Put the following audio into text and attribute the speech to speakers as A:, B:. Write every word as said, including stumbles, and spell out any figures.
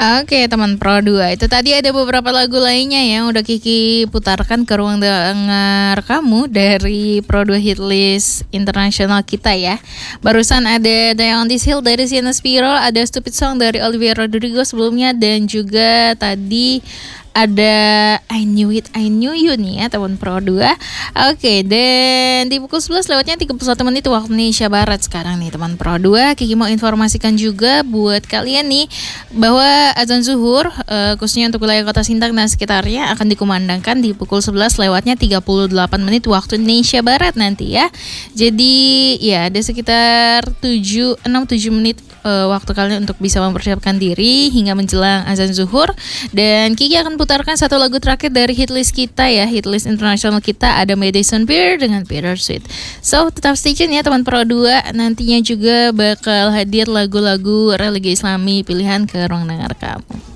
A: Oke teman Pro dua, itu tadi ada beberapa lagu lainnya yang udah Kiki putarkan ke ruang dengar kamu dari Pro dua Hitlist internasional kita ya. Barusan ada Die on This Hill dari Sienna Spiro, ada Stupid Song dari Olivia Rodrigo sebelumnya, dan juga tadi ada I Knew It, I Knew You nih ya teman Pro dua. Oke, dan di pukul sebelas lewatnya tiga puluh satu menit waktu Indonesia Barat sekarang nih teman Pro dua. Kiki mau informasikan juga buat kalian nih bahwa azan zuhur uh, khususnya untuk wilayah Kota Sintang dan sekitarnya akan dikumandangkan di pukul sebelas lewatnya tiga puluh delapan menit waktu Indonesia Barat nanti ya. Jadi ya ada sekitar tujuh enam tujuh menit uh, waktu kalian untuk bisa mempersiapkan diri hingga menjelang azan zuhur, dan Kiki akan putarkan satu lagu terakhir dari hitlist kita ya, hitlist internasional kita, ada Madison Beer dengan Bittersweet. So tetap stay tune ya teman Pro dua, nantinya juga bakal hadir lagu-lagu religi Islami pilihan ke ruang dengar kamu.